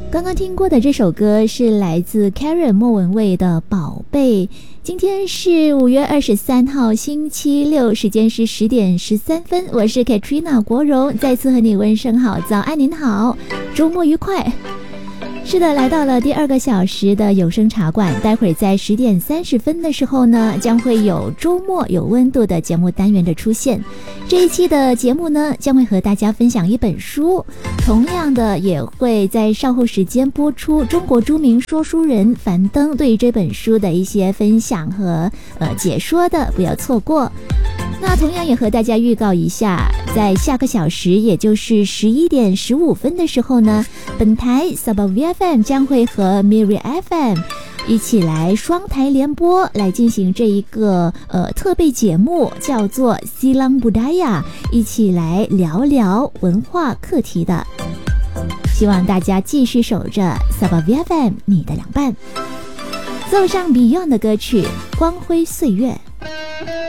刚刚听过的这首歌是来自 Karen 莫文蔚的《宝贝》。今天是5月23号星期六，时间是10点13分，我是 Katrina 国荣，再次和你问声好，早安您好，周末愉快。是的，来到了第2个小时的有声茶馆，待会儿在10点30分的时候呢，将会有周末有温度的节目单元的出现。这一期的节目呢，将会和大家分享一本书，同样的也会在稍后时间播出中国著名说书人樊登对于这本书的一些分享和解说的，不要错过。那同样也和大家预告一下，在下个小时，也就是11点15分的时候呢，本台 Sabah FM 将会和 Miri FM 一起来双台联播，来进行这一个特备节目，叫做 Silang Budaya， 一起来聊聊文化课题的。希望大家继续守着 Sabah FM 你的凉拌，奏上 Beyond 的歌曲《光辉岁月》。